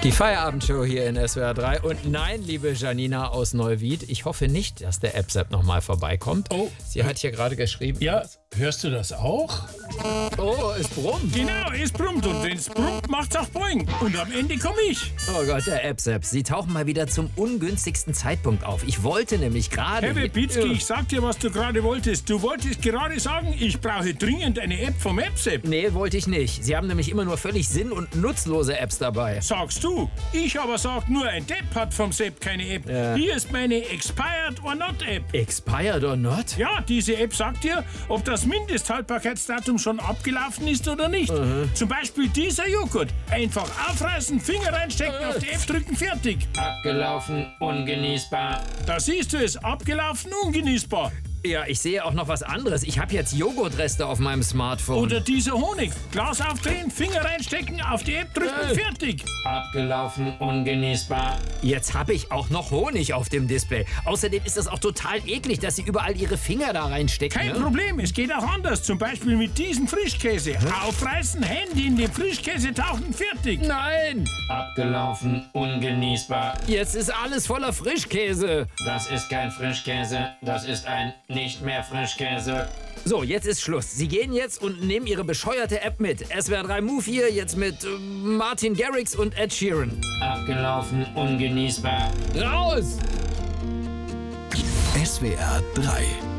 Die Feierabendshow hier in SWR 3. Und nein, liebe Janina aus Neuwied, ich hoffe nicht, dass der App-Sepp nochmal vorbeikommt. Oh. Sie hat hier gerade geschrieben. Ja, hörst du das auch? Oh, es brummt. Genau, es brummt und wenn es brummt, macht's auch Boing. Und am Ende komme ich. Oh Gott, der App-Sepp. Sie tauchen mal wieder zum ungünstigsten Zeitpunkt auf. Ich wollte nämlich gerade... Herr Wibitzki, ich sag dir, was du gerade wolltest. Du wolltest gerade sagen, ich brauche dringend eine App vom App-Sepp. Nee, wollte ich nicht. Sie haben nämlich immer nur völlig sinn- und nutzlose Apps dabei. Sagst du. Ich aber sag, nur ein Depp hat vom Sepp keine App. Ja. Hier ist meine Expired or Not App. Expired or not? Ja, diese App sagt dir, ob das Mindesthaltbarkeitsdatum schon abgelaufen ist oder nicht. Zum Beispiel dieser Joghurt. Einfach aufreißen, Finger reinstecken, auf die App drücken, fertig. Abgelaufen, ungenießbar. Da siehst du es, abgelaufen, ungenießbar. Ja, ich sehe auch noch was anderes. Ich habe jetzt Joghurtreste auf meinem Smartphone. Oder dieser Honig. Glas aufdrehen, Finger reinstecken, auf die App drücken, fertig. Abgelaufen, ungenießbar. Jetzt habe ich auch noch Honig auf dem Display. Außerdem ist das auch total eklig, dass Sie überall Ihre Finger da reinstecken. Kein ne? Problem, es geht auch anders. Zum Beispiel mit diesem Frischkäse. Aufreißen, Handy in den Frischkäse tauchen, fertig. Nein! Abgelaufen, ungenießbar. Jetzt ist alles voller Frischkäse. Das ist kein Frischkäse, das ist ein nicht mehr Frischkäse. So, jetzt ist Schluss. Sie gehen jetzt und nehmen Ihre bescheuerte App mit. SWR 3 Move hier, jetzt mit Martin Garrix und Ed Sheeran. Abgelaufen, ungenießbar. Raus! SWR 3